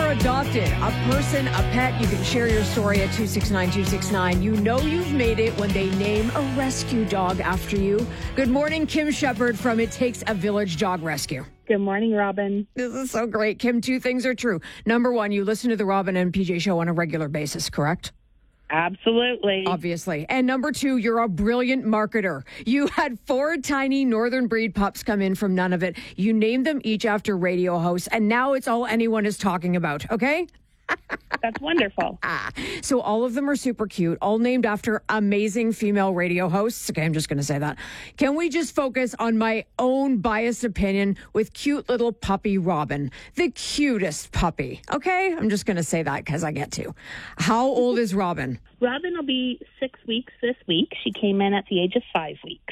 or adopted, a person, a pet, you can share your story at 269-269. You know you've made it when they name a rescue dog after you. Good morning, Kim Shepard from It Takes a Village Dog Rescue. Good morning, Robin. This is so great. Kim, two things are true. Number one, you listen to the Robin and PJ show on a regular basis, correct? Absolutely. Obviously. And number two, you're a brilliant marketer. You had 4 tiny northern breed pups come in from Nunavut. You named them each after radio hosts, and now it's all anyone is talking about, okay? That's wonderful. So all of them are super cute, all named after amazing female radio hosts. Okay, I'm just going to say that. Can we just focus on my own biased opinion with cute little puppy Robin, the cutest puppy? Okay, I'm just going to say that because I get to. How old is Robin? Robin will be 6 weeks this week. She came in at the age of 5 weeks.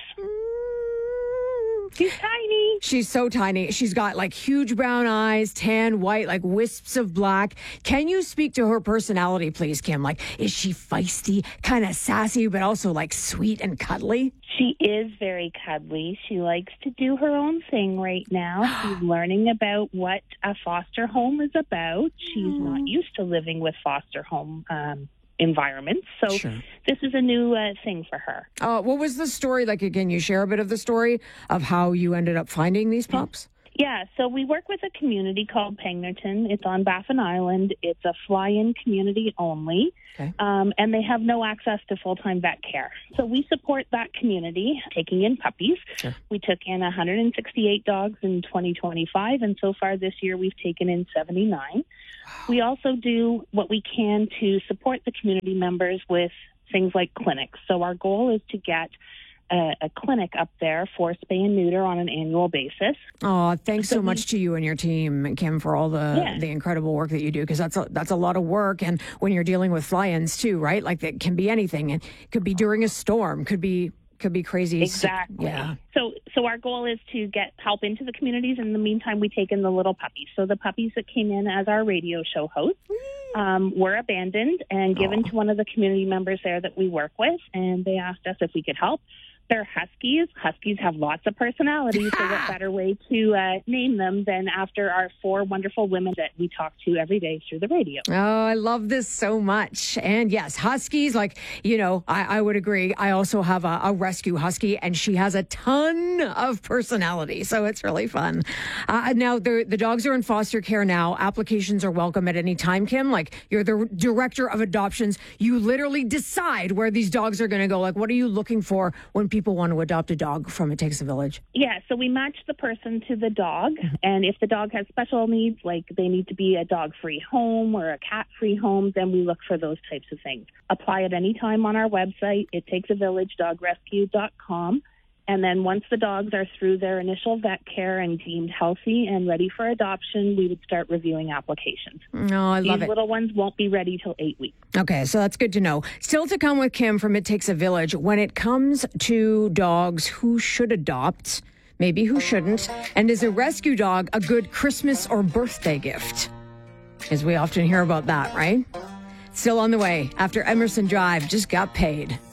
She's tiny. She's so tiny. She's got like huge brown eyes, tan, white, like wisps of black. Can you speak to her personality, please, Kim? Like, is she feisty, kind of sassy, but also like sweet and cuddly? She is very cuddly. She likes to do her own thing right now. She's learning about what a foster home is about. She's not used to living with foster home environments. So This is a new thing for her. What was the story like? Again, you share a bit of the story of how you ended up finding these pups? Yeah, so we work with a community called Pangnerton. It's on Baffin Island. It's a fly-in community only, and they have no access to full-time vet care. So we support that community, taking in puppies. Sure. We took in 168 dogs in 2025, and so far this year we've taken in 79. Wow. We also do what we can to support the community members with things like clinics. So our goal is to get a clinic up there for spay and neuter on an annual basis. Oh, thanks so much to you and your team, Kim, for all the incredible work that you do, because that's a lot of work. And when you're dealing with fly-ins too, right? Like, it can be anything. It could be during a storm, could be crazy. Exactly. Yeah. So our goal is to get help into the communities. In the meantime, we take in the little puppies. So the puppies that came in as our radio show hosts were abandoned and given to one of the community members there that we work with, and they asked us if we could help. They're huskies. Huskies have lots of personalities, so what better way to name them than after our 4 wonderful women that we talk to every day through the radio. Oh, I love this so much. And yes, huskies, like, you know, I would agree. I also have a rescue husky, and she has a ton of personality, so it's really fun. Now, the dogs are in foster care now. Applications are welcome at any time, Kim. Like, you're the director of adoptions. You literally decide where these dogs are going to go. Like, what are you looking for when people want to adopt a dog from It Takes a Village? Yeah, so we match the person to the dog, and if the dog has special needs, like they need to be a dog-free home or a cat-free home, then we look for those types of things. Apply at any time on our website, ittakesavillageDogRescue.com. And then once the dogs are through their initial vet care and deemed healthy and ready for adoption, we would start reviewing applications. Oh, I love it. These little ones won't be ready till 8 weeks. Okay, so that's good to know. Still to come with Kim from It Takes a Village. When it comes to dogs, who should adopt, maybe who shouldn't, and is a rescue dog a good Christmas or birthday gift? Because we often hear about that, right? Still on the way after Emerson Drive just got paid.